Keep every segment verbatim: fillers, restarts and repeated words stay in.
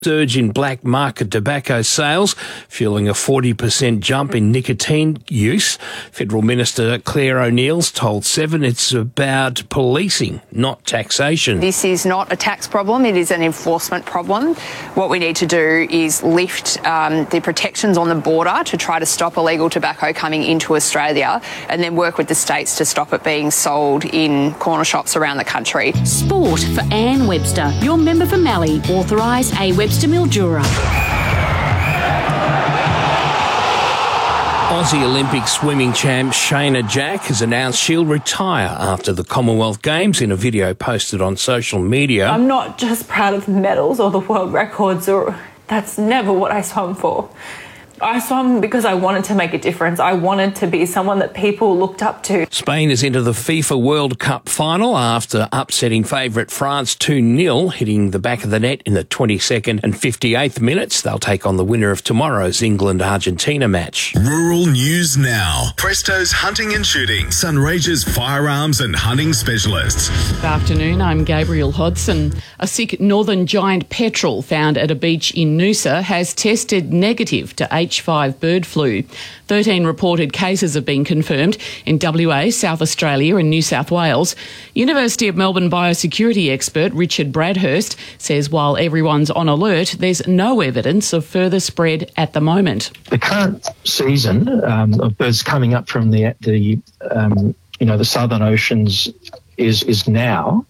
Surge in black market tobacco sales, fueling a forty percent jump in nicotine use. Federal Minister Claire O'Neill's told Seven it's about policing, not taxation. This is not a tax problem, it is an enforcement problem. What we need to do is lift um, the protections on the border to try to stop illegal tobacco coming into Australia, and then work with the states to stop it being sold in corner shops around the country. Sport for Anne Webster, your member for Mallee, authorised A Webster Mildura. Aussie Olympic swimming champ Shayna Jack has announced she'll retire after the Commonwealth Games in a video posted on social media. I'm not just proud of the medals or the world records, or that's never what I swam for. I swam because I wanted to make a difference. I wanted to be someone that people looked up to. Spain is into the FIFA World Cup final after upsetting favourite France two nil, hitting the back of the net in the twenty-second and fifty-eighth minutes. They'll take on the winner of tomorrow's England-Argentina match. Rural News Now. Presto's Hunting and Shooting. Sunraysia's firearms and hunting specialists. Good afternoon, I'm Gabriel Hodson. A sick northern giant petrel found at a beach in Noosa has tested negative to H five bird flu. thirteen reported cases have been confirmed in W A, South Australia and New South Wales. University of Melbourne biosecurity expert Richard Bradhurst says while everyone's on alert, there's no evidence of further spread at the moment. The current season um, of birds coming up from the, the um, you know, the southern oceans is is now,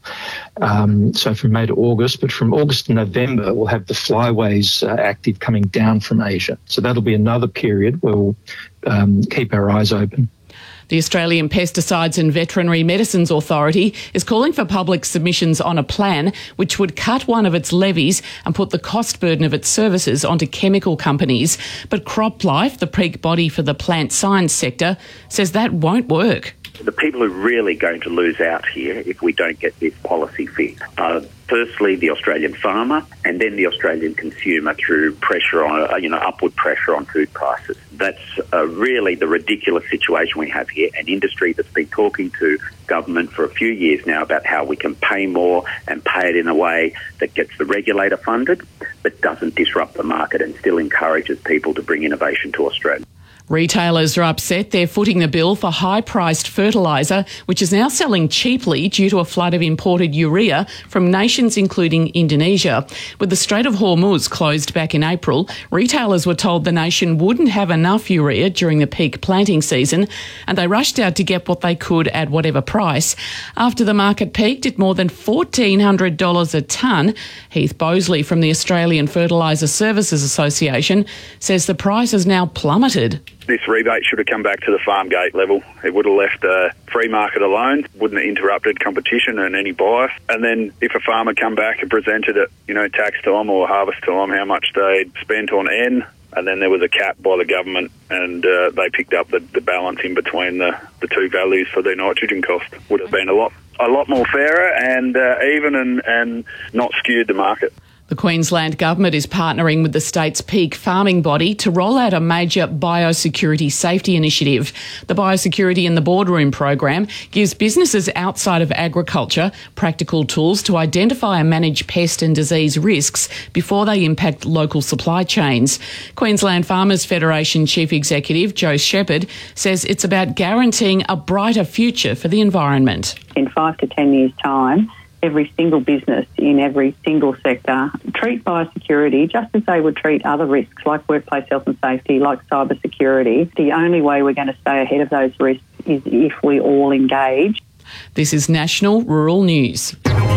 um, so from May to August, but from August to November we'll have the flyways uh, active coming down from Asia. So that'll be another period where we'll um, keep our eyes open. The Australian Pesticides and Veterinary Medicines Authority is calling for public submissions on a plan which would cut one of its levies and put the cost burden of its services onto chemical companies. But CropLife, the peak body for the plant science sector, says that won't work. The people who are really going to lose out here if we don't get this policy fixed are firstly the Australian farmer and then the Australian consumer through pressure on, you know, upward pressure on food prices. That's uh, really the ridiculous situation we have here, an industry that's been talking to government for a few years now about how we can pay more and pay it in a way that gets the regulator funded but doesn't disrupt the market and still encourages people to bring innovation to Australia. Retailers are upset they're footing the bill for high-priced fertiliser, which is now selling cheaply due to a flood of imported urea from nations including Indonesia. With the Strait of Hormuz closed back in April, retailers were told the nation wouldn't have enough urea during the peak planting season, and they rushed out to get what they could at whatever price. After the market peaked at more than fourteen hundred dollars a tonne, Heath Bosley from the Australian Fertiliser Services Association says the price has now plummeted. This rebate should have come back to the farm gate level. It would have left a free market alone, wouldn't have interrupted competition and any bias. And then if a farmer come back and presented at, you know, tax time or harvest time how much they'd spent on N, and then there was a cap by the government and uh, they picked up the, the balance in between the, the two values for their nitrogen cost, would have been a lot a lot more fairer and uh, even and, and not skewed the market. The Queensland Government is partnering with the state's peak farming body to roll out a major biosecurity safety initiative. The Biosecurity in the Boardroom program gives businesses outside of agriculture practical tools to identify and manage pest and disease risks before they impact local supply chains. Queensland Farmers Federation Chief Executive Joe Shepherd says it's about guaranteeing a brighter future for the environment. In five to ten years' time, every single business in every single sector treat biosecurity just as they would treat other risks like workplace health and safety, like cyber security. The only way we're going to stay ahead of those risks is if we all engage. This is National Rural News.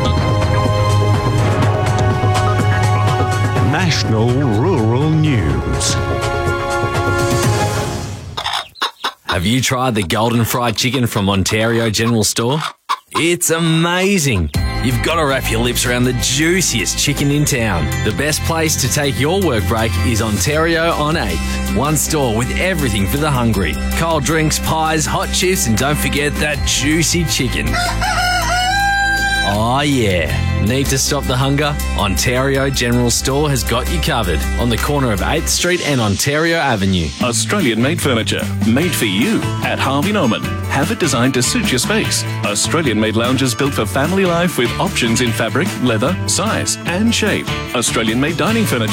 National Rural News. Have you tried the Golden Fried Chicken from Ontario General Store? It's amazing. You've got to wrap your lips around the juiciest chicken in town. The best place to take your work break is Ontario on eighth. One store with everything for the hungry. Cold drinks, pies, hot chips, and don't forget that juicy chicken. Oh yeah. Need to stop the hunger? Ontario General Store has got you covered on the corner of eighth Street and Ontario Avenue. Australian made furniture, made for you at Harvey Norman. have it designed to suit your space. Australian-made lounges built for family life with options in fabric, leather, size and shape. Australian-made dining furniture